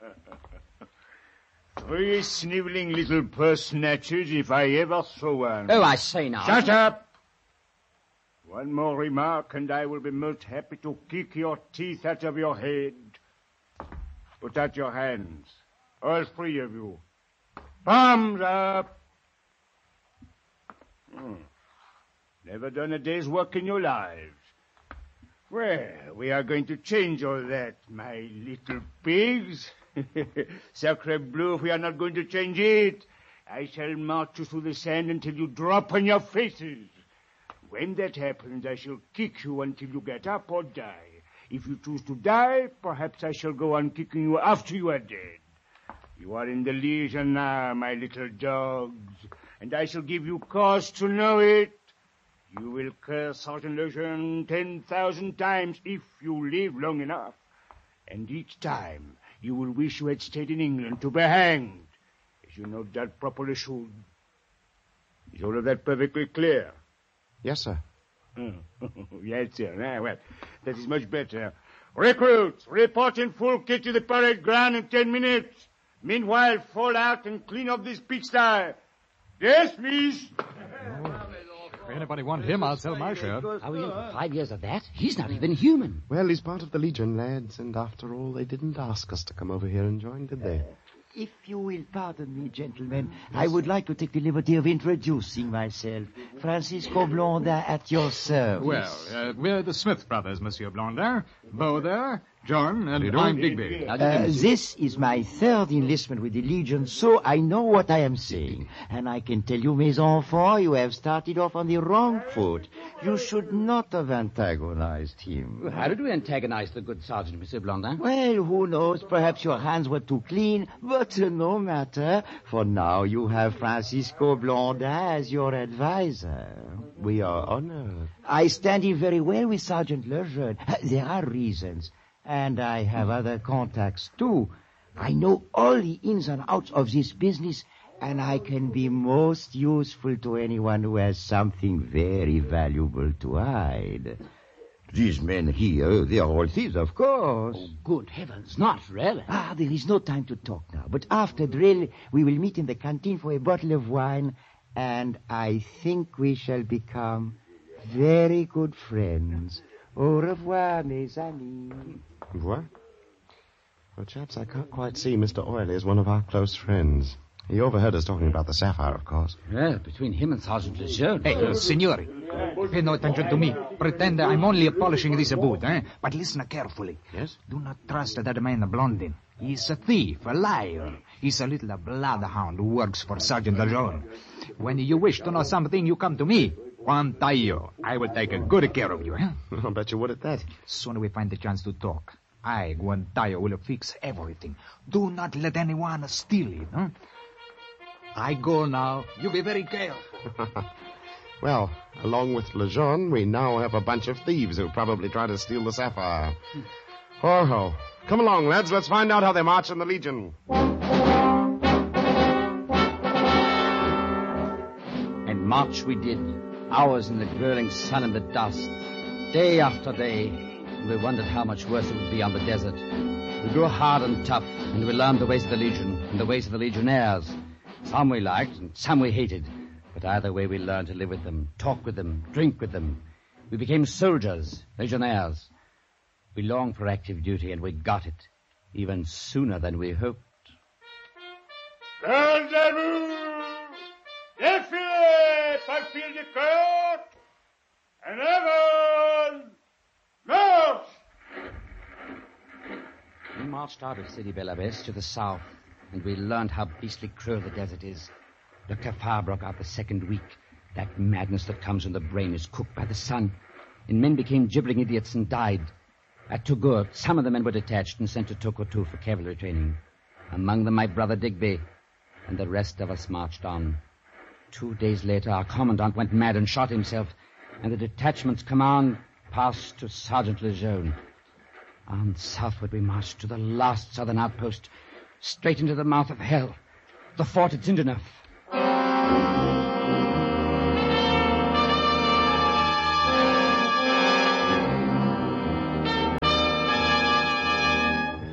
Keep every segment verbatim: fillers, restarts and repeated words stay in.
Three snivelling little purse snatchers if I ever saw one. Oh, I say now. Shut up! One more remark and I will be most happy to kick your teeth out of your head. Put out your hands, all three of you. Palms up. Hmm. Never done a day's work in your lives. Well, we are going to change all that, my little pigs. Sacre bleu, if we are not going to change it, I shall march you through the sand until you drop on your faces. When that happens, I shall kick you until you get up or die. If you choose to die, perhaps I shall go on kicking you after you are dead. You are in the Legion now, my little dogs, and I shall give you cause to know it. You will curse Sergeant Lejeune ten thousand times if you live long enough. And each time you will wish you had stayed in England to be hanged, as you no doubt properly should. Is all of that perfectly clear? Yes, sir. Oh, yes, sir. Ah, well, that is much better. Recruits, report in full kit to the parade ground in ten minutes. Meanwhile, fall out and clean up this pigsty. Yes, please. If anybody want him, I'll sell my share. Are we in for five years of that? He's not even human. Well, he's part of the Legion, lads, and after all, they didn't ask us to come over here and join, did they? If you will pardon me, gentlemen, I would like to take the liberty of introducing myself. Francisco Blondin at your service. Well, uh, we're the Smith brothers, Monsieur Blondin. Beau there, John, and I'm Digby. Uh, this is my third enlistment with the Legion, so I know what I am saying. And I can tell you, mes enfants, you have started off on the wrong foot. You should not have antagonized him. How did we antagonize the good sergeant, Monsieur Blondin? Well, who knows? Perhaps your hands were too clean, but uh, no matter. For now, you have Francisco Blondin as your advisor. We are honored. I stand in very well with Sergeant Lejeune. There are reasons. And I have other contacts, too. I know all the ins and outs of this business, and I can be most useful to anyone who has something very valuable to hide. These men here, they are all thieves, of course. Oh, good heavens, not really. Ah, there is no time to talk now. But after drill, we will meet in the canteen for a bottle of wine, and I think we shall become very good friends. Au revoir, mes amis. Au revoir? Well, chaps, I can't quite see Mister Oily as one of our close friends. He overheard us talking about the sapphire, of course. Well, between him and Sergeant Lejeune. Hey, uh, signori, pay no attention to me. Pretend I'm only polishing this boot, eh? But listen carefully. Yes? Do not trust that man Blondin. He's a thief, a liar. He's a little bloodhound who works for Sergeant Lejeune. When you wish to know something, you come to me. Juan Tayo. I will take good care of you, eh? I'll bet you would at that. Soon we find the chance to talk. I, Juan Tayo, will fix everything. Do not let anyone steal it, huh? I go now. You be very careful. Well, along with Lejeune, we now have a bunch of thieves who probably try to steal the sapphire. Ho, ho. Come along, lads. Let's find out how they march in the Legion. And march we did. Hours in the grilling sun and the dust. Day after day. We wondered how much worse it would be on the desert. We grew hard and tough, and we learned the ways of the Legion and the ways of the Legionnaires. Some we liked, and some we hated. But either way, we learned to live with them, talk with them, drink with them. We became soldiers, Legionnaires. We longed for active duty, and we got it, even sooner than we hoped. Rendezvous! Défilé! Par fil de coeur! And avant! March! We marched out of Sidi Bel Abbes to the south, and we learned how beastly cruel the desert is. The kafar broke out the second week. That madness that comes when the brain is cooked by the sun. And men became gibbering idiots and died. At Touggourt, some of the men were detached and sent to Tokotou for cavalry training. Among them my brother Digby, and the rest of us marched on. Two days later, our commandant went mad and shot himself, and the detachment's command passed to Sergeant Lejeune. On southward we marched to the last southern outpost, straight into the mouth of hell, the fort at Zindeneuf.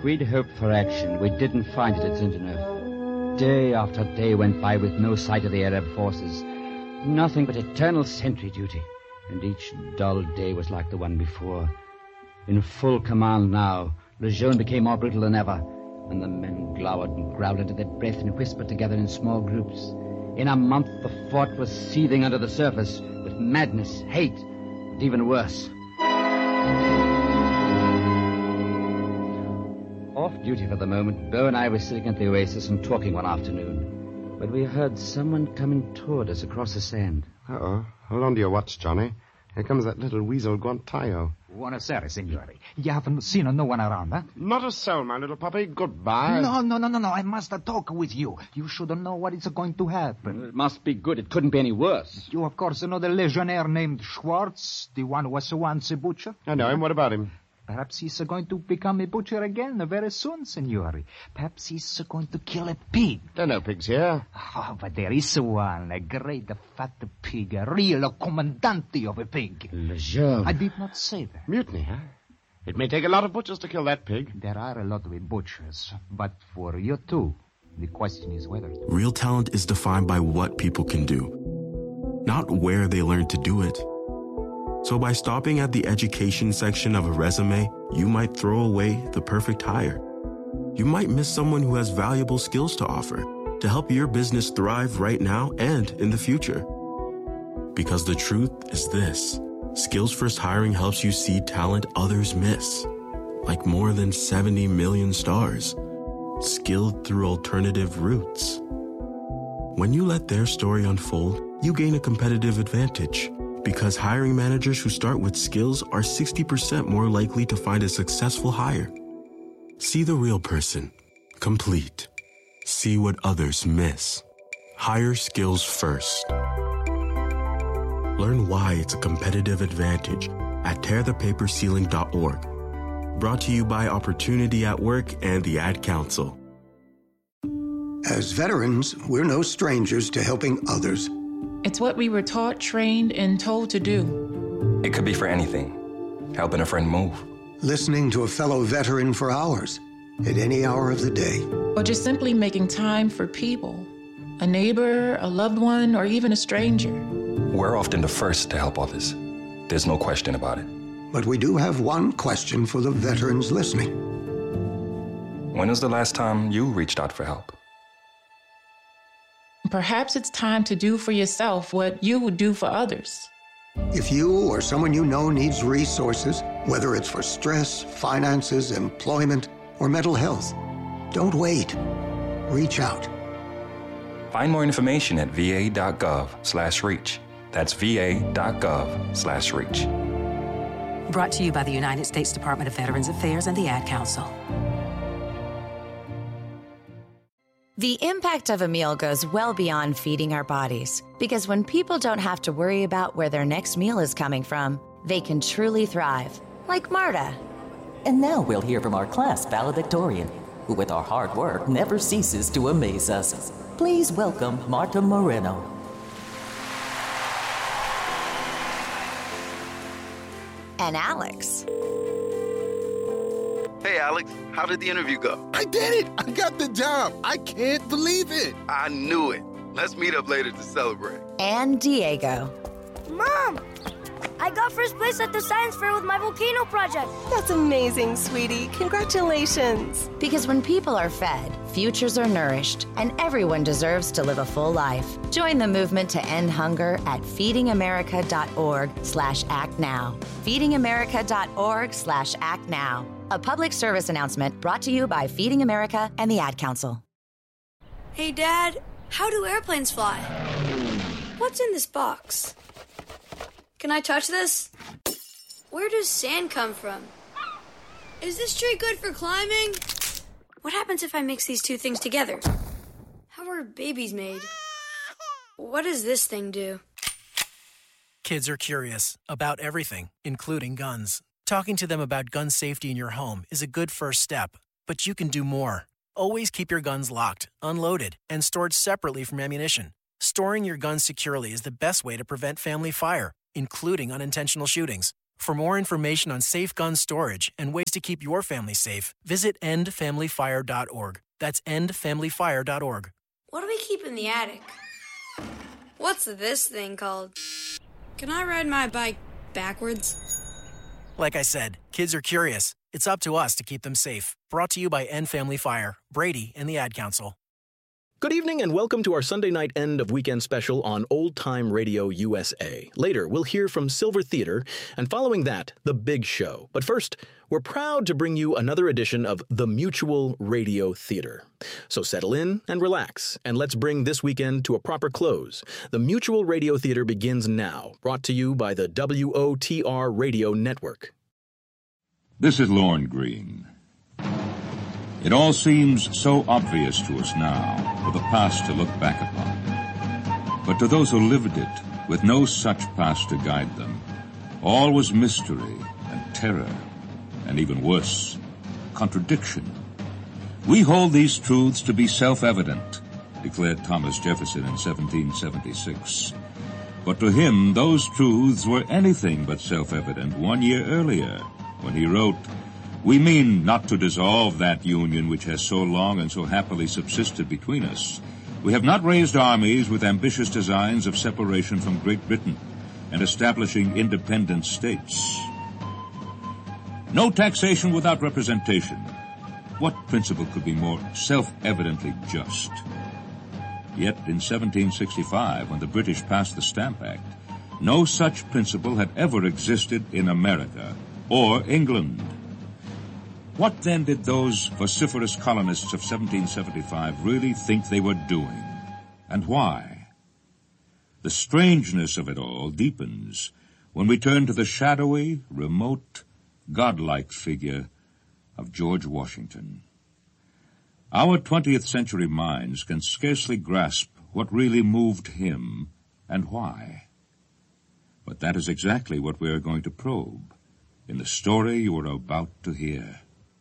We'd hoped for action. We didn't find it at Zindenhof. Day after day went by with no sight of the Arab forces. Nothing but eternal sentry duty. And each dull day was like the one before. In full command now, Lejeune became more brutal than ever, and the men glowered and growled under their breath and whispered together in small groups. In a month, the fort was seething under the surface with madness, hate, and even worse. Off duty for the moment, Beau and I were sitting at the oasis and talking one afternoon when we heard someone coming toward us across the sand. Uh-oh. Hold on to your watch, Johnny. Here comes that little weasel Guantayo. Buonasera, signore. You haven't seen no one around, huh? Not a soul, my little puppy. Goodbye. No, no, no, no, no. I must talk with you. You should know what is going to happen. It must be good. It couldn't be any worse. You, of course, know the legionnaire named Schwartz, the one who was once a butcher? I know him. What about him? Perhaps he's going to become a butcher again very soon, signore. Perhaps he's going to kill a pig. There are no pigs here. Oh, but there is one, a great fat pig, a real commandante of a pig. Lejeune. I did not say that. Mutiny, huh? It may take a lot of butchers to kill that pig. There are a lot of butchers, but for you too, the question is whether... Real talent is defined by what people can do, not where they learn to do it. So by stopping at the education section of a resume, you might throw away the perfect hire. You might miss someone who has valuable skills to offer to help your business thrive right now and in the future. Because the truth is this: Skills First Hiring helps you see talent others miss, like more than seventy million stars, skilled through alternative routes. When you let their story unfold, you gain a competitive advantage. Because hiring managers who start with skills are sixty percent more likely to find a successful hire. See the real person. Complete. See what others miss. Hire skills first. Learn why it's a competitive advantage at tear the paper ceiling dot org. Brought to you by Opportunity at Work and the Ad Council. As veterans, we're no strangers to helping others. It's what we were taught, trained, and told to do. It could be for anything. Helping a friend move. Listening to a fellow veteran for hours, at any hour of the day. Or just simply making time for people. A neighbor, a loved one, or even a stranger. We're often the first to help others. There's no question about it. But we do have one question for the veterans listening. When was the last time you reached out for help? Perhaps it's time to do for yourself what you would do for others. If you or someone you know needs resources, whether it's for stress, finances, employment, or mental health, don't wait. Reach out. Find more information at va.gov slash reach. That's va.gov slash reach. Brought to you by the United States Department of Veterans Affairs and the Ad Council. The impact of a meal goes well beyond feeding our bodies, because when people don't have to worry about where their next meal is coming from, they can truly thrive, like Marta. And now we'll hear from our class valedictorian, who with our hard work never ceases to amaze us. Please welcome Marta Moreno. And Alex. Hey, Alex, how did the interview go? I did it! I got the job! I can't believe it! I knew it. Let's meet up later to celebrate. And Diego. Mom! I got first place at the science fair with my volcano project. That's amazing, sweetie. Congratulations. Because when people are fed, futures are nourished, and everyone deserves to live a full life. Join the movement to end hunger at feedingamerica.org slash act now. feedingamerica.org slash act now. A public service announcement brought to you by Feeding America and the Ad Council. Hey, Dad, how do airplanes fly? What's in this box? Can I touch this? Where does sand come from? Is this tree good for climbing? What happens if I mix these two things together? How are babies made? What does this thing do? Kids are curious about everything, including guns. Talking to them about gun safety in your home is a good first step, but you can do more. Always keep your guns locked, unloaded, and stored separately from ammunition. Storing your guns securely is the best way to prevent family fire, including unintentional shootings. For more information on safe gun storage and ways to keep your family safe, visit end family fire dot org. That's end family fire dot org. What do we keep in the attic? What's this thing called? Can I ride my bike backwards? Like I said, kids are curious. It's up to us to keep them safe. Brought to you by End Family Fire, Brady, and the Ad Council. Good evening and welcome to our Sunday night end of weekend special on Old Time Radio U S A. Later, we'll hear from Silver Theater, and following that, The Big Show. But first, we're proud to bring you another edition of The Mutual Radio Theater. So settle in and relax, and let's bring this weekend to a proper close. The Mutual Radio Theater begins now, brought to you by the W O T R Radio Network. This is Lorne Green. It all seems so obvious to us now, for the past to look back upon. But to those who lived it, with no such past to guide them, all was mystery and terror, and even worse, contradiction. We hold these truths to be self-evident, declared Thomas Jefferson in seventeen seventy-six. But to him, those truths were anything but self-evident one year earlier, when he wrote, "We mean not to dissolve that union which has so long and so happily subsisted between us. We have not raised armies with ambitious designs of separation from Great Britain and establishing independent states. No taxation without representation. What principle could be more self-evidently just?" Yet in seventeen sixty-five, when the British passed the Stamp Act, no such principle had ever existed in America or England. What then did those vociferous colonists of seventeen seventy-five really think they were doing? And why? The strangeness of it all deepens when we turn to the shadowy, remote, godlike figure of George Washington. Our twentieth century minds can scarcely grasp what really moved him and why. But that is exactly what we are going to probe in the story you are about to hear.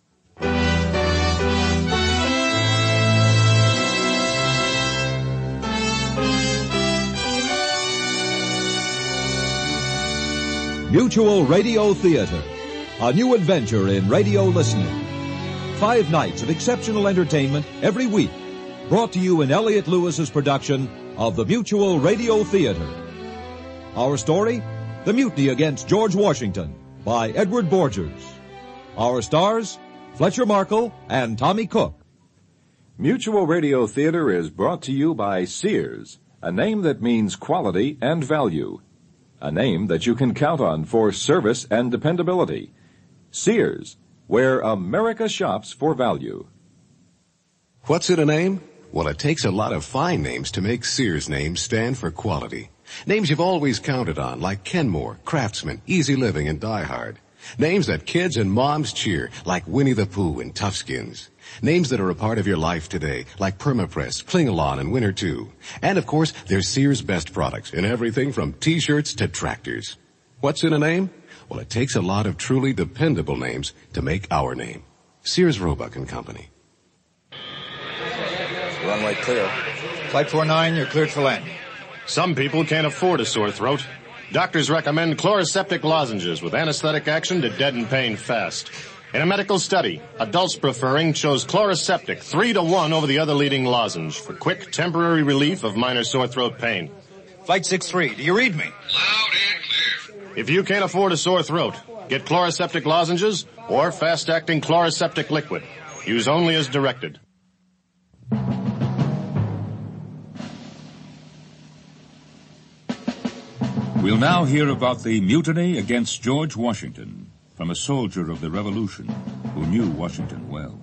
Mutual Radio Theater, a new adventure in radio listening. Five nights of exceptional entertainment every week, brought to you in Elliott Lewis's production of the Mutual Radio Theater. Our story, The Mutiny Against George Washington, by Edward Borgers. Our stars, Fletcher Markle and Tommy Cook. Mutual Radio Theater is brought to you by Sears, a name that means quality and value. A name that you can count on for service and dependability. Sears, where America shops for value. What's in a name? Well, it takes a lot of fine names to make Sears names stand for quality. Names you've always counted on, like Kenmore, Craftsman, Easy Living, and Die Hard. Names that kids and moms cheer, like Winnie the Pooh and Toughskins. Names that are a part of your life today, like Permapress, Klingalon, and Winter two. And, of course, there's Sears' best products in everything from T-shirts to tractors. What's in a name? Well, it takes a lot of truly dependable names to make our name. Sears, Roebuck and Company. Runway clear. Flight four nine, you're cleared for landing. Some people can't afford a sore throat. Doctors recommend Chloraseptic lozenges with anesthetic action to deaden pain fast. In a medical study, adults preferring chose Chloraseptic three to one over the other leading lozenge for quick temporary relief of minor sore throat pain. Flight six three, do you read me? Loud and clear. If you can't afford a sore throat, get Chloraseptic lozenges or fast-acting Chloraseptic liquid. Use only as directed. We'll now hear about the mutiny against George Washington from a soldier of the Revolution who knew Washington well.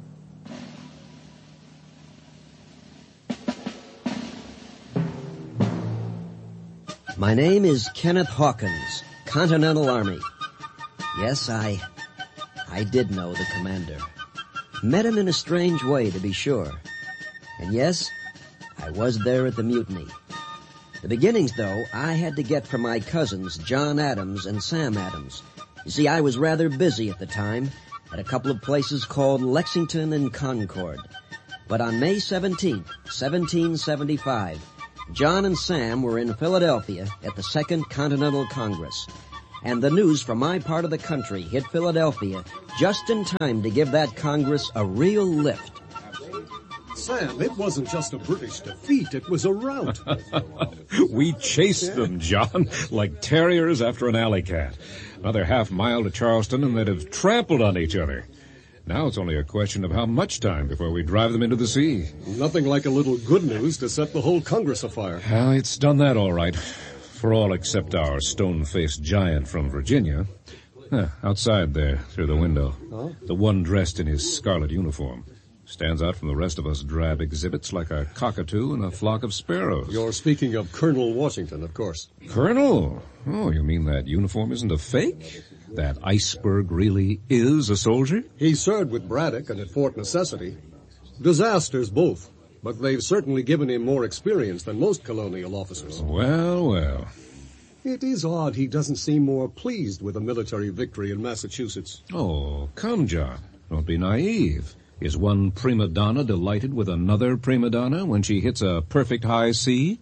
My name is Kenneth Hawkins, Continental Army. Yes, I... I did know the commander. Met him in a strange way, to be sure. And yes, I was there at the mutiny. The beginnings, though, I had to get from my cousins, John Adams and Sam Adams. You see, I was rather busy at the time at a couple of places called Lexington and Concord. But on May seventeenth, seventeen seventy-five, John and Sam were in Philadelphia at the Second Continental Congress. and the news from my part of the country hit Philadelphia just in time to give that Congress a real lift. Sam, it wasn't just a British defeat, it was a rout. We chased them, John, like terriers after an alley cat. Another half mile to Charleston and they'd have trampled on each other. Now it's only a question of how much time before we drive them into the sea. Nothing like a little good news to set the whole Congress afire. Well, it's done that all right. For all except our stone-faced giant from Virginia. Huh, outside there, through the window. Huh? The one dressed in his scarlet uniform. Stands out from the rest of us drab exhibits like a cockatoo in a flock of sparrows. You're speaking of Colonel Washington, of course. Colonel? Oh, you mean that uniform isn't a fake? That iceberg really is a soldier? He served with Braddock and at Fort Necessity. Disasters both, but they've certainly given him more experience than most colonial officers. Well, well. It is odd he doesn't seem more pleased with a military victory in Massachusetts. Oh, come, John. Don't be naive. Is one prima donna delighted with another prima donna when she hits a perfect high C?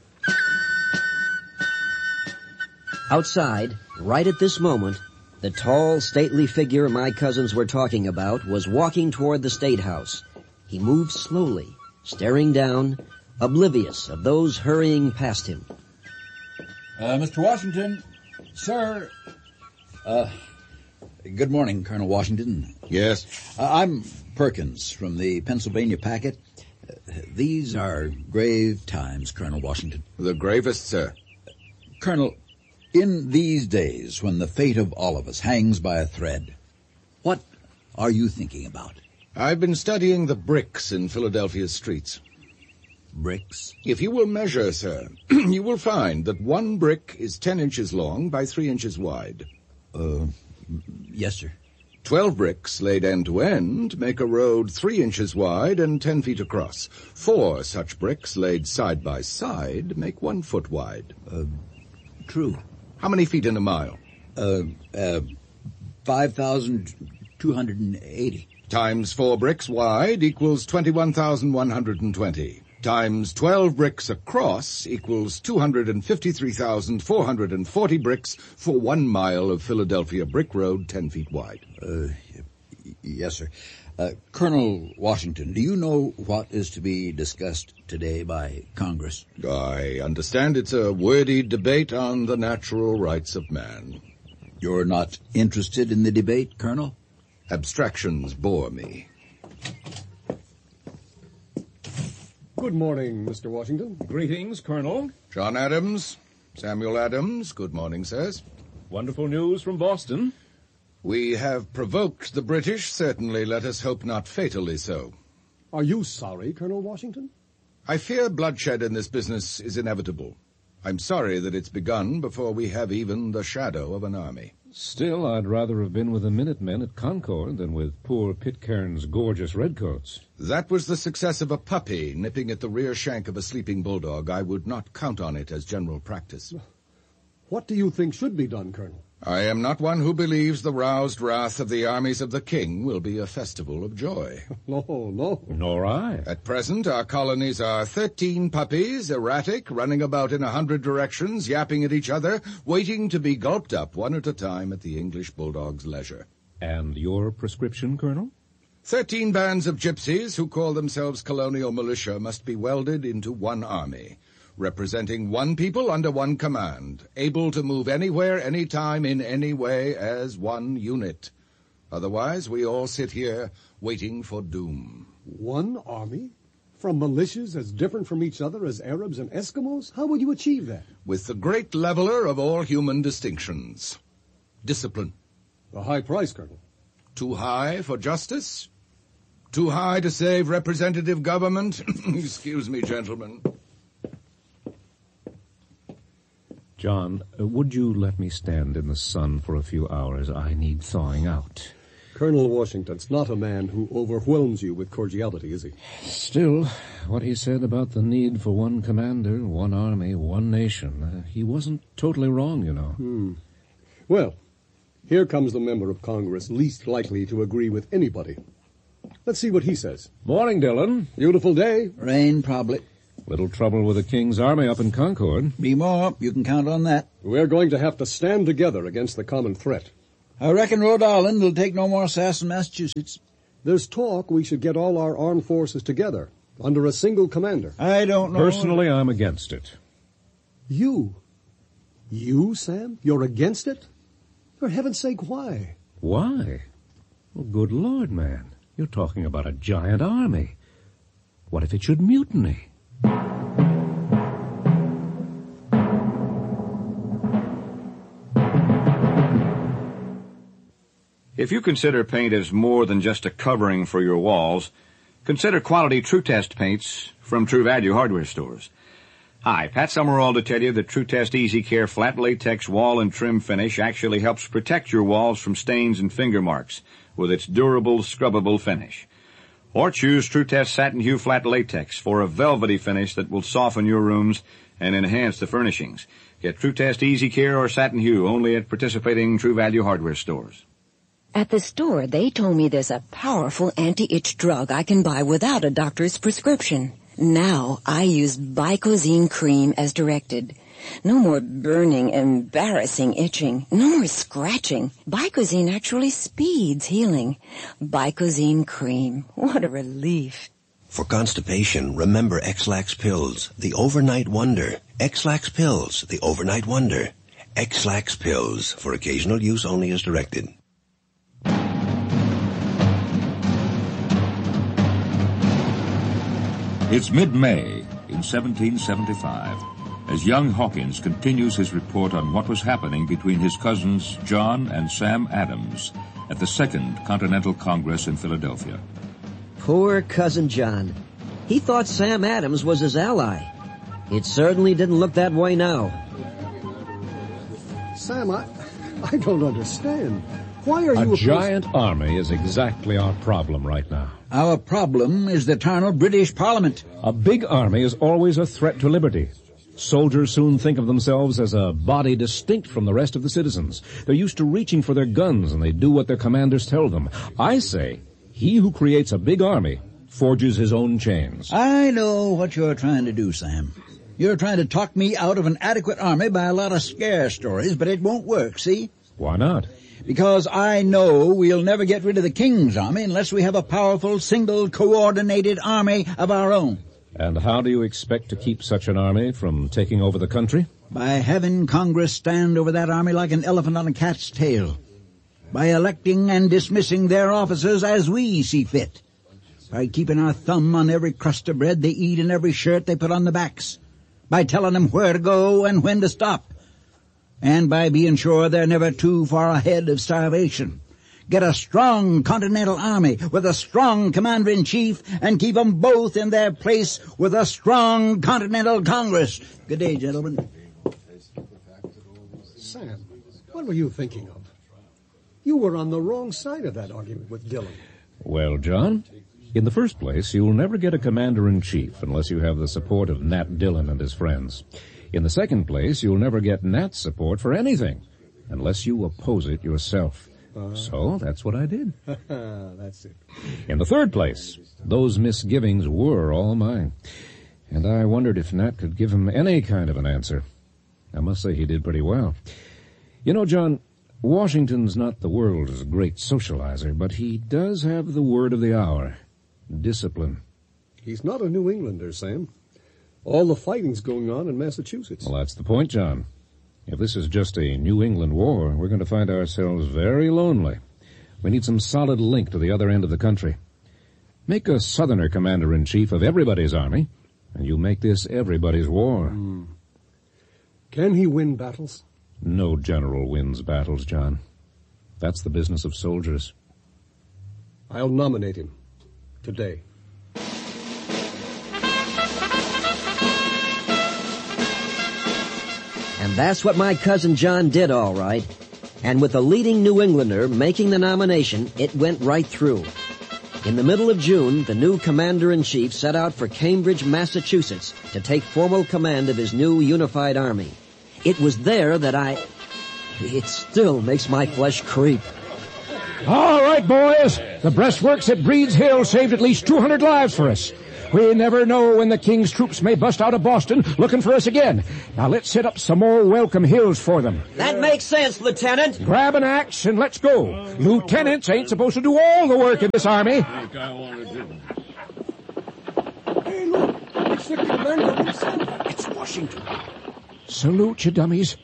Outside, right at this moment, the tall, stately figure my cousins were talking about was walking toward the State House. He moved slowly, staring down, oblivious of those hurrying past him. Uh, Mister Washington, sir. Uh, good morning, Colonel Washington. Yes? Uh, I'm Perkins from the Pennsylvania Packet. Uh, these are grave times, Colonel Washington. The gravest, sir. Colonel, in these days when the fate of all of us hangs by a thread, what are you thinking about? I've been studying the bricks in Philadelphia's streets. Bricks? If you will measure, sir, you will find that one brick is ten inches long by three inches wide. Uh, yes, sir. Twelve bricks laid end to end make a road three inches wide and ten feet across. Four such bricks laid side by side make one foot wide. Uh, true. How many feet in a mile? Uh, uh, five thousand two hundred and eighty. Times four bricks wide equals twenty-one thousand one hundred and twenty. Times twelve bricks across equals two hundred fifty-three thousand four hundred forty bricks for one mile of Philadelphia brick road ten feet wide. Uh, yes, sir. Uh, Colonel Washington, do you know what is to be discussed today by Congress? I understand it's a wordy debate on the natural rights of man. You're not interested in the debate, Colonel? Abstractions bore me. Good morning, Mister Washington. Greetings, Colonel. John Adams, Samuel Adams, good morning, sirs. Wonderful news from Boston. We have provoked the British, certainly, let us hope not fatally so. Are you sorry, Colonel Washington? I fear bloodshed in this business is inevitable. I'm sorry that it's begun before we have even the shadow of an army. Still, I'd rather have been with the Minutemen at Concord than with poor Pitcairn's gorgeous redcoats. That was the success of a puppy nipping at the rear shank of a sleeping bulldog. I would not count on it as general practice. What do you think should be done, Colonel? I am not one who believes the roused wrath of the armies of the king will be a festival of joy. No, no. Nor I. At present, our colonies are thirteen puppies, erratic, running about in a hundred directions, yapping at each other, waiting to be gulped up one at a time at the English bulldog's leisure. And your prescription, Colonel? Thirteen bands of gypsies who call themselves colonial militia must be welded into one army, representing one people under one command, able to move anywhere, anytime, in any way as one unit. Otherwise, we all sit here waiting for doom. One army? From militias as different from each other as Arabs and Eskimos? How would you achieve that? With the great leveler of all human distinctions. Discipline. A high price, Colonel. Too high for justice? Too high to save representative government? Excuse me, gentlemen. John, uh, would you let me stand in the sun for a few hours? I need thawing out. Colonel Washington's not a man who overwhelms you with cordiality, is he? Still, what he said about the need for one commander, one army, one nation, uh, he wasn't totally wrong, you know. Hmm. Well, here comes the member of Congress least likely to agree with anybody. Let's see what he says. Morning, Dillon. Beautiful day. Rain, probably. Little trouble with the King's army up in Concord. Be more. You can count on that. We're going to have to stand together against the common threat. I reckon Rhode Island will take no more sass than Massachusetts. There's talk we should get all our armed forces together, under a single commander. I don't know. Personally, I'm against it. You? You, Sam? You're against it? For heaven's sake, why? Why? Well, good Lord, man. You're talking about a giant army. What if it should mutiny? If you consider paint as more than just a covering for your walls, consider quality True Test paints from True Value hardware stores. Hi, Pat Summerall to tell you that True Test Easy Care flat latex wall and trim finish actually helps protect your walls from stains and finger marks with its durable, scrubbable finish. Or choose True Test Satin Hue flat latex for a velvety finish that will soften your rooms and enhance the furnishings. Get True Test Easy Care or Satin Hue only at participating True Value hardware stores. At the store, they told me there's a powerful anti-itch drug I can buy without a doctor's prescription. Now I use Bicozine cream as directed. No more burning, embarrassing itching. No more scratching. Bicozine actually speeds healing. Bicozine cream. What a relief. For constipation, remember X-Lax pills, the overnight wonder. X-Lax pills, the overnight wonder. X-Lax pills, for occasional use only as directed. It's mid-May in seventeen seventy-five as young Hawkins continues his report on what was happening between his cousins John and Sam Adams at the Second Continental Congress in Philadelphia. Poor Cousin John. He thought Sam Adams was his ally. It certainly didn't look that way now. Sam, I, I don't understand. Why are you... A giant army is exactly our problem right now. Our problem is the eternal British Parliament. A big army is always a threat to liberty. Soldiers soon think of themselves as a body distinct from the rest of the citizens. They're used to reaching for their guns, and they do what their commanders tell them. I say, he who creates a big army forges his own chains. I know what you're trying to do, Sam. You're trying to talk me out of an adequate army by a lot of scare stories, but it won't work, see? Why not? Because I know we'll never get rid of the King's army unless we have a powerful, single, coordinated army of our own. And how do you expect to keep such an army from taking over the country? By having Congress stand over that army like an elephant on a cat's tail. By electing and dismissing their officers as we see fit. By keeping our thumb on every crust of bread they eat and every shirt they put on their backs. By telling them where to go and when to stop. And by being sure they're never too far ahead of starvation. Get a strong Continental Army with a strong Commander-in-Chief and keep them both in their place with a strong Continental Congress. Good day, gentlemen. Sam, what were you thinking of? You were on the wrong side of that argument with Dillon. Well, John, in the first place, you'll never get a Commander-in-Chief unless you have the support of Nat Dillon and his friends. In the second place, you'll never get Nat's support for anything unless you oppose it yourself. Uh, so that's what I did. That's it. In the third place, those misgivings were all mine. And I wondered if Nat could give him any kind of an answer. I must say he did pretty well. You know, John, Washington's not the world's great socializer, but he does have the word of the hour. Discipline. He's not a New Englander, Sam. All the fighting's going on in Massachusetts. Well, that's the point, John. If this is just a New England war, we're going to find ourselves very lonely. We need some solid link to the other end of the country. Make a Southerner commander-in-chief of everybody's army, and you make this everybody's war. Mm. Can he win battles? No general wins battles, John. That's the business of soldiers. I'll nominate him today. And that's what my cousin John did, all right. And with a leading New Englander making the nomination, it went right through. In the middle of June, the new commander-in-chief set out for Cambridge, Massachusetts, to take formal command of his new unified army. It was there that I... It still makes my flesh creep. All right, boys. The breastworks at Breed's Hill saved at least two hundred lives for us. We never know when the King's troops may bust out of Boston looking for us again. Now let's set up some more welcome hills for them. That makes sense, Lieutenant. Grab an axe and let's go. Lieutenants ain't supposed to do all the work in this army. Hey, look. It's the commander himself. It's Washington. Salute you, dummies.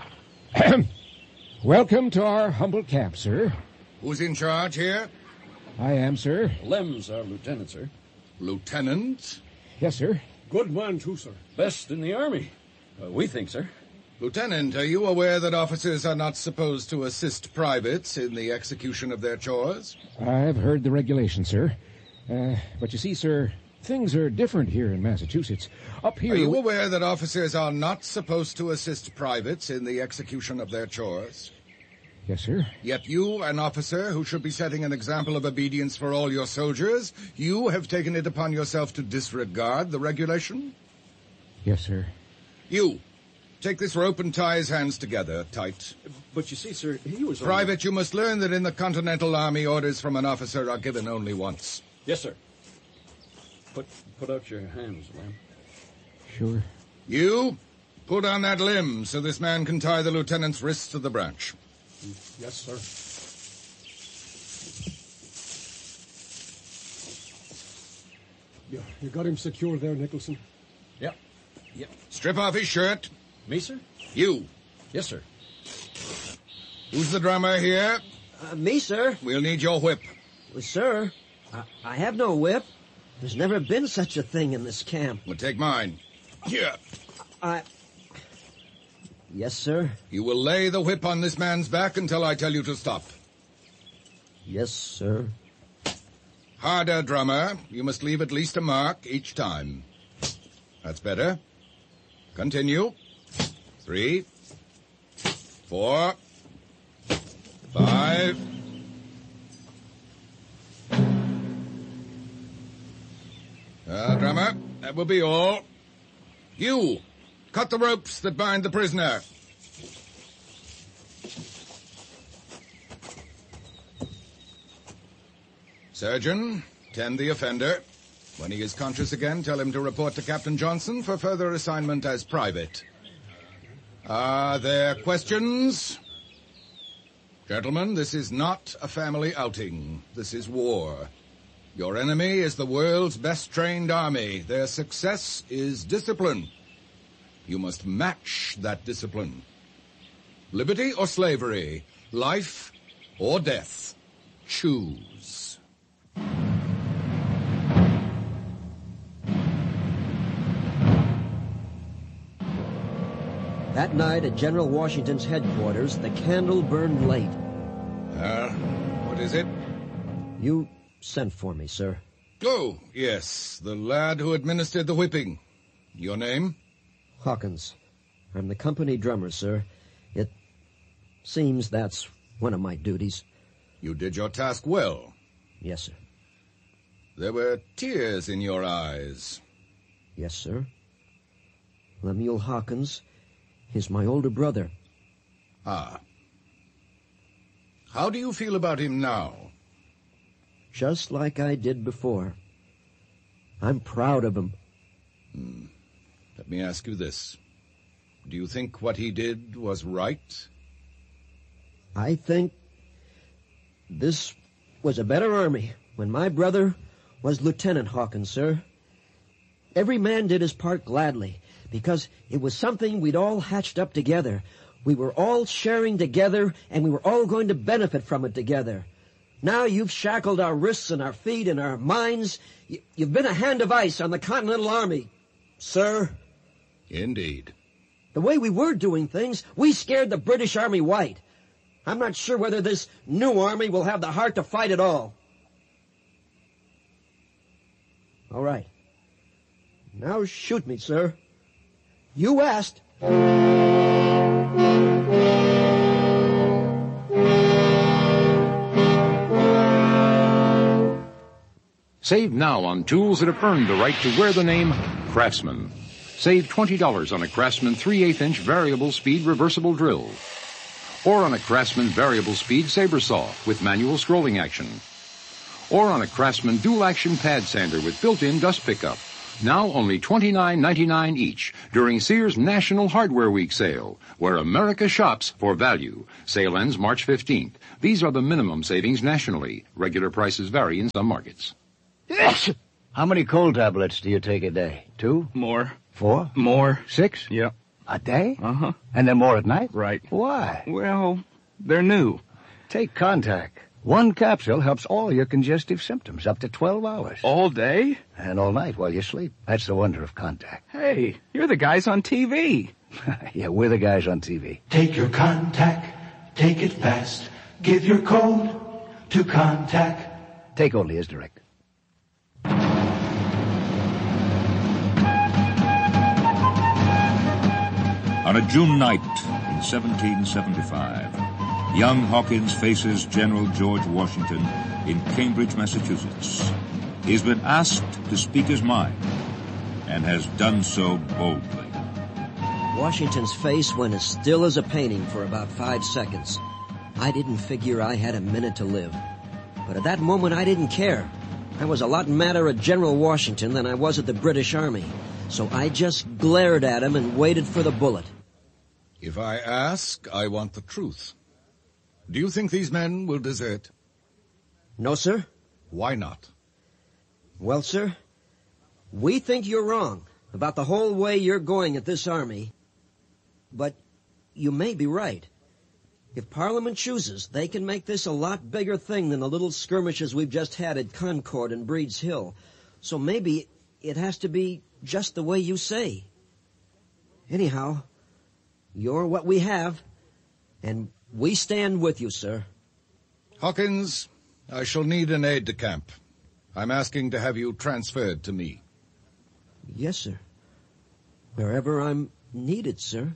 Welcome to our humble camp, sir. Who's in charge here? I am, sir. Lem's our lieutenant, sir. Lieutenant? Yes, sir. Good man, too, sir. Best in the army. Uh, we think, sir. Lieutenant, are you aware that officers are not supposed to assist privates in the execution of their chores? I've heard the regulations, sir. Uh, but you see, sir, things are different here in Massachusetts. Up here... Are you we... aware that officers are not supposed to assist privates in the execution of their chores? Yes, sir. Yet you, an officer who should be setting an example of obedience for all your soldiers, you have taken it upon yourself to disregard the regulation? Yes, sir. You, take this rope and tie his hands together tight. But you see, sir, he was... Private, only... you must learn that in the Continental Army, orders from an officer are given only once. Yes, sir. Put, put out your hands, Lem. Sure. You, put on that limb so this man can tie the lieutenant's wrists to the branch. Yes, sir. Yeah, you got him secure there, Nicholson? Yep. Yep. Strip off his shirt. Me, sir? You. Yes, sir. Who's the drummer here? Uh, me, sir. We'll need your whip. Well, sir, I, I have no whip. There's never been such a thing in this camp. Well, take mine. Here. I... Yes, sir. You will lay the whip on this man's back until I tell you to stop. Yes, sir. Harder, drummer. You must leave at least a mark each time. That's better. Continue. Three. Four. Five. Ah, drummer, that will be all. You, cut the ropes that bind the prisoner. Surgeon, tend the offender. When he is conscious again, tell him to report to Captain Johnson for further assignment as private. Are there questions? Gentlemen, this is not a family outing. This is war. Your enemy is the world's best-trained army. Their success is discipline. You must match that discipline. Liberty or slavery, life or death. Choose. That night at General Washington's headquarters, the candle burned late. Uh, what is it? You sent for me, sir. Oh, yes, the lad who administered the whipping. Your name? Hawkins. I'm the company drummer, sir. It seems that's one of my duties. You did your task well. Yes, sir. There were tears in your eyes. Yes, sir. Lemuel Hawkins is my older brother. Ah. How do you feel about him now? Just like I did before. I'm proud of him. Hmm. Let me ask you this. Do you think what he did was right? I think this was a better army when my brother was Lieutenant Hawkins, sir. Every man did his part gladly, because it was something we'd all hatched up together. We were all sharing together, and we were all going to benefit from it together. Now you've shackled our wrists and our feet and our minds. You've been a hand of ice on the Continental Army, sir. Indeed. The way we were doing things, we scared the British Army white. I'm not sure whether this new army will have the heart to fight at all. All right. Now shoot me, sir. You asked. Save now on tools that have earned the right to wear the name Craftsman. Save twenty dollars on a Craftsman three eighths inch variable speed reversible drill. Or on a Craftsman variable speed saber saw with manual scrolling action. or on a Craftsman dual-action pad sander with built-in dust pickup. Now only twenty-nine ninety-nine each during Sears National Hardware Week sale, where America shops for value. Sale ends March fifteenth. These are the minimum savings nationally. Regular prices vary in some markets. How many cold tablets do you take a day? Two? More. Four? More. Six? Yep. A day? Uh-huh. And then more at night? Right. Why? Well, they're new. Take Contac. One capsule helps all your congestive symptoms up to twelve hours. All day? And all night while you sleep. That's the wonder of Contac. Hey, you're the guys on T V. Yeah, we're the guys on T V. Take your Contac. Take it fast. Give your code to Contac. Take only is direct. On a June night in seventeen seventy-five, young Hawkins faces General George Washington in Cambridge, Massachusetts. He's been asked to speak his mind, and has done so boldly. Washington's face went as still as a painting for about five seconds. I didn't figure I had a minute to live. But at that moment, I didn't care. I was a lot madder at General Washington than I was at the British Army. So I just glared at him and waited for the bullet. If I ask, I want the truth. Do you think these men will desert? No, sir. Why not? Well, sir, we think you're wrong about the whole way you're going at this army. But you may be right. If Parliament chooses, they can make this a lot bigger thing than the little skirmishes we've just had at Concord and Breed's Hill. So maybe it has to be just the way you say. Anyhow, you're what we have, and we stand with you, sir. Hawkins, I shall need an aide-de-camp. I'm asking to have you transferred to me. Yes, sir. Wherever I'm needed, sir.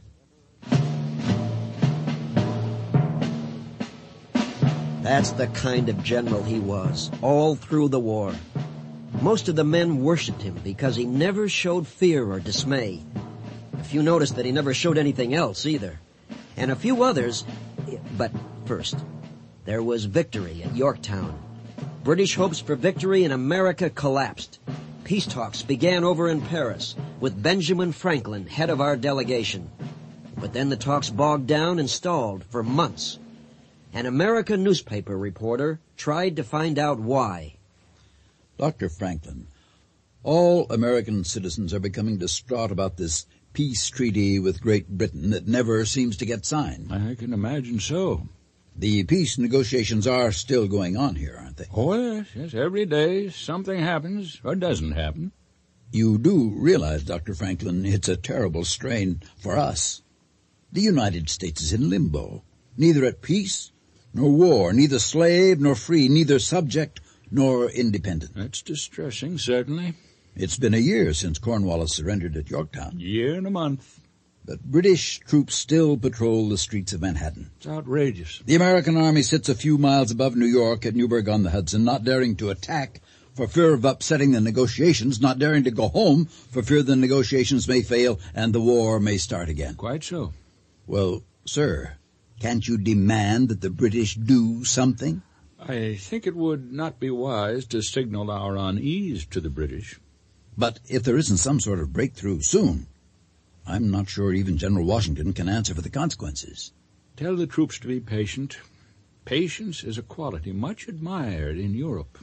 That's the kind of general he was, all through the war. Most of the men worshipped him because he never showed fear or dismay. A few noticed that he never showed anything else either. And a few others... But first, there was victory at Yorktown. British hopes for victory in America collapsed. Peace talks began over in Paris, with Benjamin Franklin head of our delegation. But then the talks bogged down and stalled for months. An American newspaper reporter tried to find out why. Doctor Franklin, all American citizens are becoming distraught about this peace treaty with Great Britain that never seems to get signed. I can imagine so. The peace negotiations are still going on here, aren't they? Oh, yes, yes. Every day something happens or doesn't happen. You do realize, Doctor Franklin, it's a terrible strain for us. The United States is in limbo, neither at peace nor war, neither slave nor free, neither subject nor independent. That's distressing, certainly. It's been a year since Cornwallis surrendered at Yorktown. Year and a month. But British troops still patrol the streets of Manhattan. It's outrageous. The American army sits a few miles above New York at Newburgh-on-the-Hudson, not daring to attack for fear of upsetting the negotiations, not daring to go home for fear the negotiations may fail and the war may start again. Quite so. Well, sir, can't you demand that the British do something? I think it would not be wise to signal our unease to the British. But if there isn't some sort of breakthrough soon, I'm not sure even General Washington can answer for the consequences. Tell the troops to be patient. Patience is a quality much admired in Europe.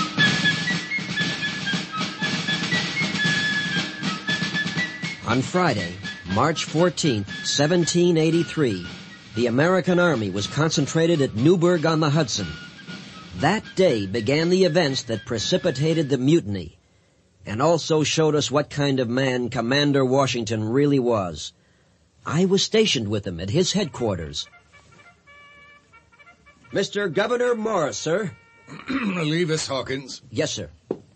On Friday, March fourteenth, seventeen eighty-three, the American Army was concentrated at Newburgh-on-the-Hudson. That day began the events that precipitated the mutiny, and also showed us what kind of man Commander Washington really was. I was stationed with him at his headquarters. Mister Gouverneur Morris, sir. Leave us, Hawkins. Yes, sir.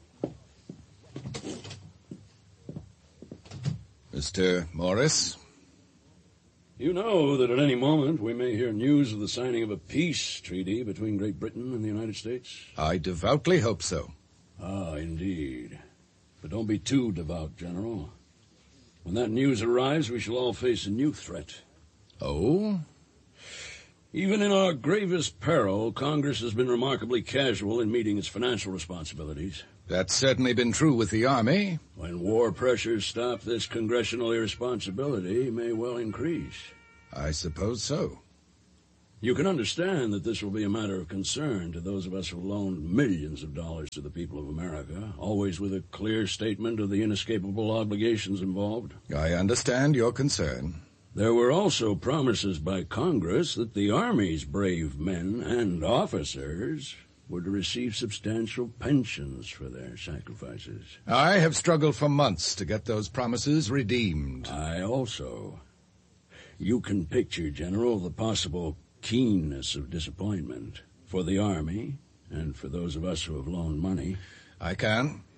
Mister Morris? You know that at any moment we may hear news of the signing of a peace treaty between Great Britain and the United States? I devoutly hope so. Ah, indeed. But don't be too devout, General. When that news arrives, we shall all face a new threat. Oh? Even in our gravest peril, Congress has been remarkably casual in meeting its financial responsibilities. That's certainly been true with the Army. When war pressures stop, this congressional irresponsibility may well increase. I suppose so. You can understand that this will be a matter of concern to those of us who loaned millions of dollars to the people of America, always with a clear statement of the inescapable obligations involved. I understand your concern. There were also promises by Congress that the Army's brave men and officers were to receive substantial pensions for their sacrifices. I have struggled for months to get those promises redeemed. I also. You can picture, General, the possible keenness of disappointment for the Army and for those of us who have loaned money. I can.